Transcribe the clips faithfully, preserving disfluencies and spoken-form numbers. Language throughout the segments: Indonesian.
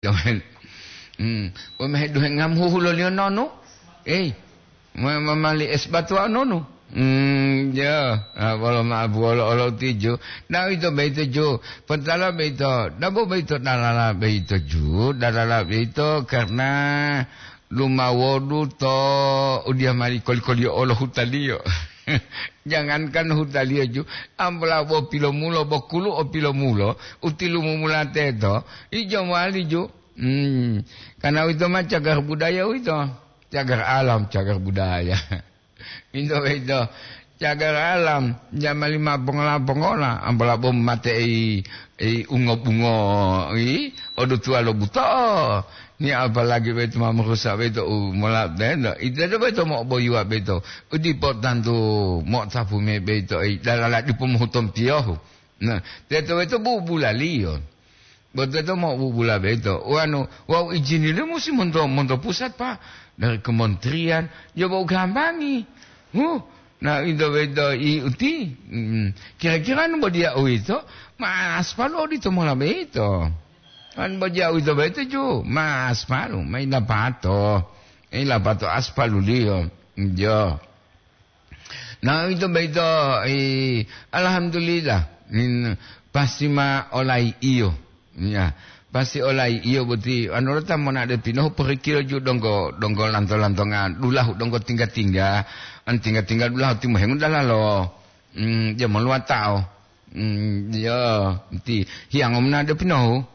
Hmm, o meh duhe ngam hu lo lio nono. Eh, ma mali es batu nono. Hmm, ya, kalau ma bolo olo tijo. Na itu beito jo. Pertama beito, nabo beito dalala beito jo, dalala beito karena luma wodu to udia mari kol-kol yo olo hutalio. Jangankan hutalio ju, ambla bo pilo mulo bo kulu o pilo mulo, utilu mumulate to, ijo mali ju. Hmm, karena itu mah cagar budaya itu, cagar alam, cagar budaya. Itu itu cagar alam, zaman lima pengolah pengolah, ambla bom mate i, i ungo bungo, i, odo tua lo buta. Ni apalagi beto mah merusak beto, mulap denda. Itu tu beto mau boyu beto, udi potan tu mau sapu me beto, i, dalam di pemuhutan piahu. Nah, beto beto bu bulalion. Betul tu mau bubula beto. Wanu, wow izin ini mesti monto monto pusat pak dari kementerian. Ya bau gambangi. Huh, nah itu beto i uti. Hmm. Kira-kira nu dia itu, mas palu di tu malah beto. Kan baca itu beto ju, mas palu, main lapato, main lapato aspalu dia. Jo. Nah itu beto. Eh, alhamdulillah. Hmm, pasti ma olai iyo. Ya, pasti oleh iyo beti. Anu rata mana ada pinoh perikir ju donggo donggo lantol-lantongan. Dulah donggo tinggal-tinggal, an tinggal-tinggal dulah ti maheng dah lo. Hmm, dia meluat tau. Hmm, ya, ti hiang mana ada pinoh.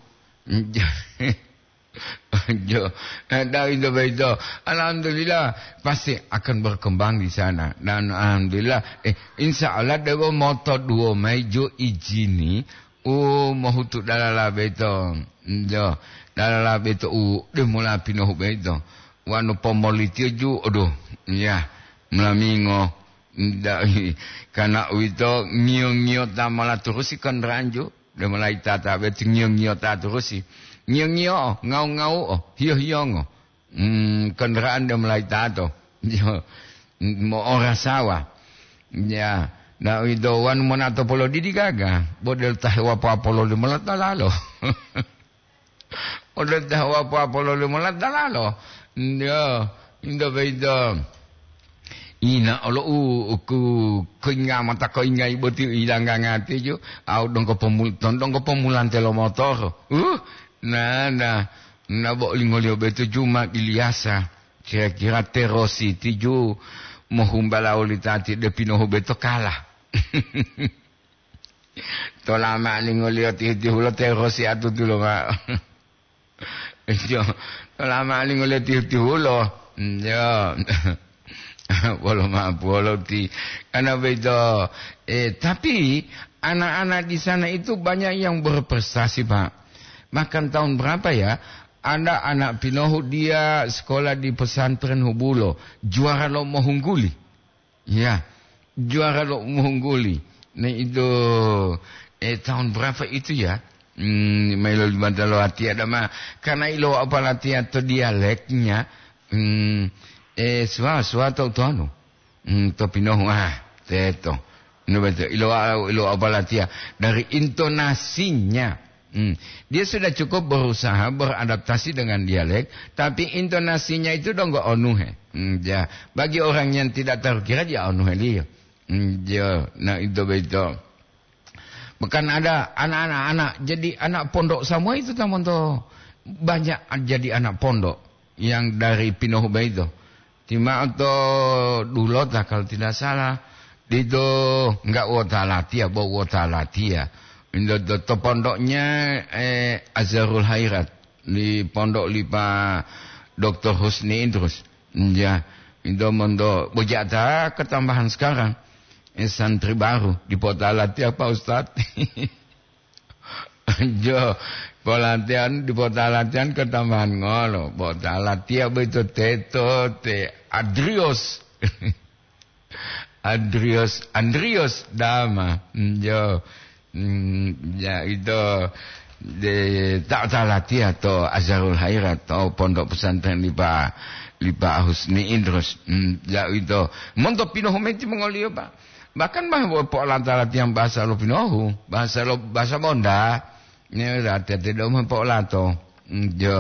Jo, dah itu begitu. Alhamdulillah pasti akan berkembang di sana. Dan alhamdulillah, eh, insya Allah dewa motor dua Mei jo izini. Oh, mahutu dalala beto. Jo, dalala beto u de mula pinoh beto. Wanu pomoliti ju aduh. Ya, melamingo. Dai kana uito ngio-ngio ta mala terusi kan ranju. De mulai tata beto ngio-ngio ta terusi. Ngio-ngio ngau-ngau hio-hio. Hmm, kendaraan de mulai tato. Jo, mo ora sawa. Ya. Nah itu wan monato polo didi gaga, bodel tahu apa polo limulat dalalo, bodel tahu apa polo limulat dalalo, ya, itu beda. Ina olo u ku kuinga mata kuinga ibu tu ilang ngati ju, au dong ko pemul, dong ko pemulan telo motor, uh, nah nah, nah bo lingolio betu cuma Iliasa, kira-kira terosi tiju, mohumbala olitati de pinoho beto kalah. To lama lingolio tihu lo terosi atu tu lo mak. Jo, to lama lingolio tihu lo. Jo. Walau mak walau ti. Karena begitu. Eh tapi anak-anak di sana itu banyak yang berprestasi pak. Makan tahun berapa ya? Ada anak pinohu dia sekolah di pesantren Hubulo, juara lo mohungguli. Ya. Juara lo mengungguli. Nah itu eh tahun berapa itu ya? Hmm, melo di lo hati ada mah karena ilo apa latihan atau dialeknya hmm, eh suatu suatu tu anu. Hmm, to pinoh ah, teto. Nu betul ilo ilo apa latihan dari intonasinya. Hmm. Dia sudah cukup berusaha beradaptasi dengan dialek, tapi intonasinya itu dong gak onuhe. Hmm, ya. Bagi orang yang tidak terkira dia onuhe dia. Hmm, ya, nah itu betul. Bukan ada anak-anak anak jadi anak pondok semua itu teman tuh banyak jadi anak pondok yang dari Pinoh itu. Tima atau dulu lah kalau tidak salah itu enggak wota latia, bawa wota latia. Itu to pondoknya eh, Azharul Hairat di pondok lipa Doktor Husni Idrus. Ya, itu mondo bojata ketambahan sekarang. Eh, santri baru di Pota Latihan Pak Ustad. Jo, pelatihan di Pota Latihan ketambahan ngono. Pota Latihan begitu teto te Adrios. Adrios Andrios Dama. Jo, mm, ya itu de tak tak latihan atau Azharul Hairat atau pondok pesantren di Pak Lipa Husni Idrus. Mm, ya itu monto pinoh meti mengolio Pak. Bahkan bahwa pola latihan bahasa lo pinohu, bahasa lo bahasa Bonda. Ini ada tidak mau pola to. Jo.